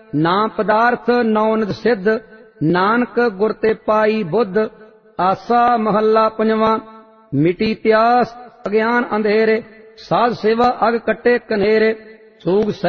ना पदार्थ नौ नित सिद्ध, नानक गुर ते पाई बुद्ध। आसा महला पंजवां। मिटी प्यास अज्ञान अंधेरे, साध सेवा अग कटे कनेरे। सूग